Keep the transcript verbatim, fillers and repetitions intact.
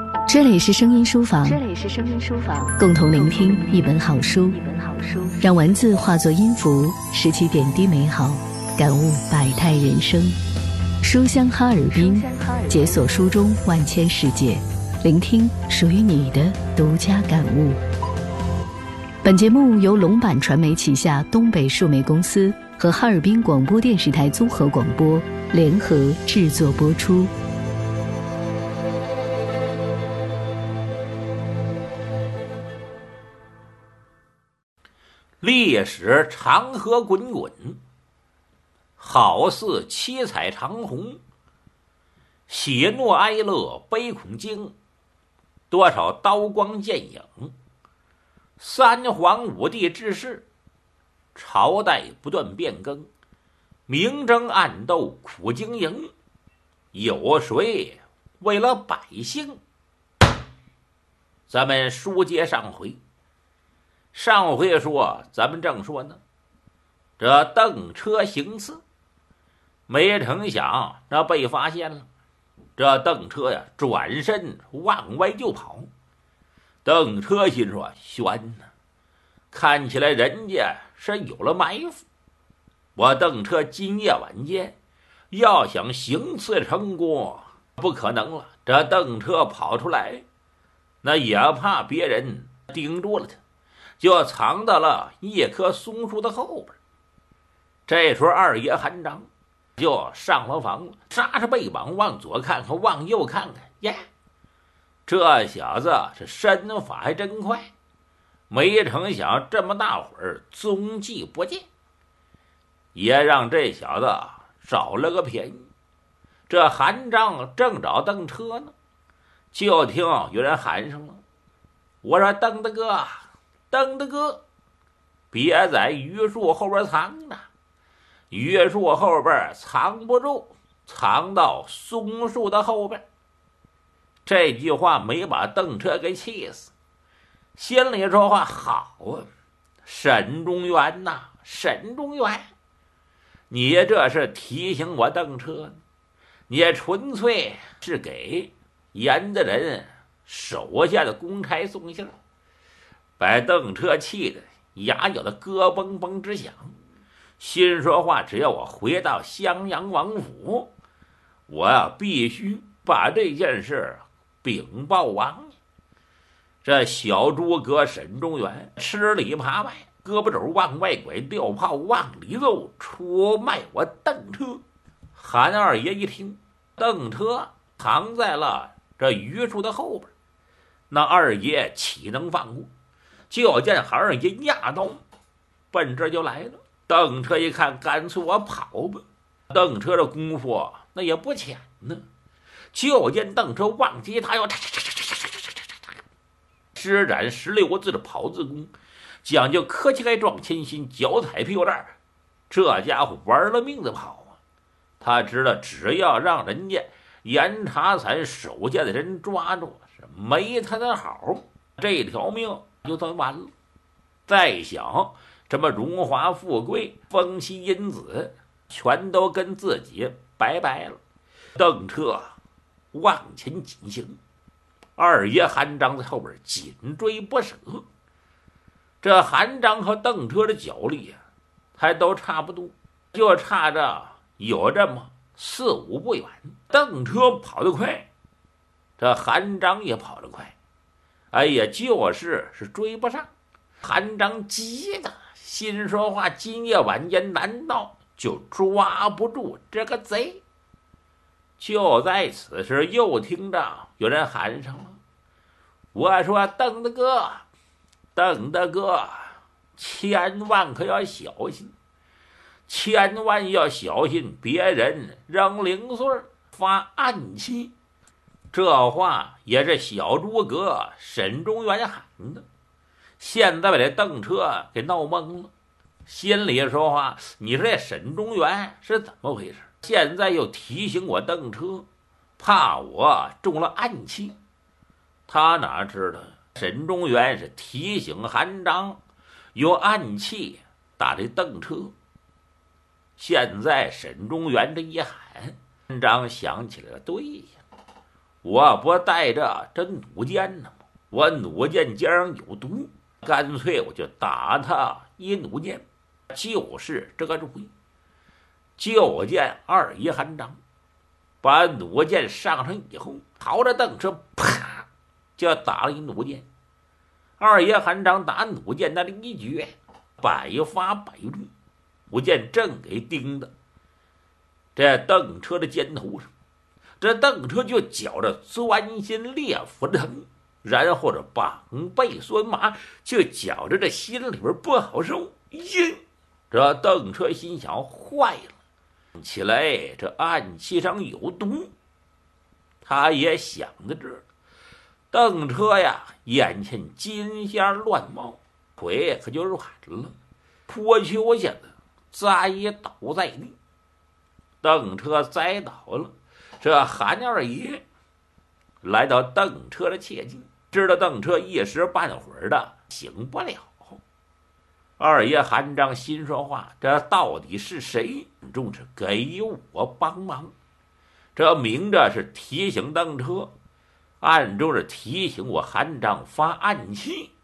这里是声音书房， 这里是声音书房， 共同聆听一本好书， 一本好书， 让文字化作音符，拾起点滴美好，感悟百态人生。书香哈尔滨，解锁书中万千世界，聆听属于你的独家感悟。本节目由龙版传媒旗下东北数媒公司和哈尔滨广播电视台综合广播联合制作播出。 历史长河滚滚，好似七彩长虹。喜怒哀乐悲恐惊，多少刀光剑影。三皇五帝之世，朝代不断变更，明争暗斗苦经营。有谁为了百姓？咱们书接上回。上回说，咱们正说呢，这邓车行刺，没成想这被发现了。这邓车呀，转身往外就跑。邓车心说：悬呢，看起来人家是有了埋伏。我邓车今夜晚间要想行刺成功，不可能了。这邓车跑出来，那也怕别人盯住了他，就藏到了一棵松树的后边。这时候二爷韩章就上了房了，扎着背膀，往左看看，往右看看，耶，这小子是身法还真快，没成想这么大会儿踪迹不见，也让这小子找了个便宜。这韩章正找邓车呢，就听有人喊上了：我说邓大哥，邓大哥，别在榆树后边藏着，榆树后边藏不住，藏到松树的后边。这句话没把邓车给气死，心里说话：好啊，沈中原呐，沈中原，你这是提醒我邓车，你纯粹是给严的人手下的公差送信，把邓车气得牙咬得咯嘣嘣直响，心说话：只要我回到襄阳王府，我呀必须把这件事禀报王爷。这小诸葛沈中原吃里扒外，胳膊肘往外拐，撂炮往里走，出卖我邓车。韩二爷一听，邓车藏在了这榆树的后边，那二爷岂能放过？就见韩二爷压刀奔这就来了。邓车一看，干脆我跑吧。邓车的功夫那也不浅呢，就见邓车往前他要施展十六字的跑字功，讲究磕膝盖撞前心，脚踩屁股蛋，这家伙玩了命的跑啊！他知道只要让人家严查伞手下的人抓住，是没他的好，这条命就算完了。再想什么荣华富贵、封妻荫子，全都跟自己拜拜了。邓车往前紧行，二爷韩章在后边紧追不舍。这韩章和邓车的脚力啊，还都差不多，就差着有这么四五步远。邓车跑得快，这韩章也跑得快，哎呀，就是是追不上。韩章急的心说话：今夜晚间难道就抓不住这个贼？就在此时，又听着有人喊上了：我说邓大哥，邓大哥，千万可要小心，千万要小心别人扔零碎发暗器。这话也是小诸葛沈中原喊的，现在把这邓车给闹懵了，心里说话：你说这沈中原是怎么回事？现在又提醒我邓车，怕我中了暗器。他哪知道沈中原是提醒韩章用暗器打这邓车。现在沈中原这一喊，韩章想起来了，对呀， 我不带着这弩箭呢吗？我弩箭尖上有毒，干脆我就打他一弩箭，就是这个主意。就见二爷韩章把弩箭上上以后，朝着邓车啪就打了一弩箭。二爷韩章打弩箭那一绝，百发百中，弩箭正给钉的这邓车的肩头上。这邓车就觉着钻心裂腹疼，然后这膀背酸麻，就觉着这心里边不好受。咦，这邓车心想坏了，起来这暗器上有毒。他也想到这儿，邓车呀眼前金线乱冒，腿可就软了，坡丘下的栽倒在地。邓车栽倒了，这韩二爷来到邓车的切近，知道邓车一时半会儿的醒不了。二爷韩章心说话，这到底是谁重是给我帮忙？这明着是提醒邓车，暗中是提醒我韩章发暗器。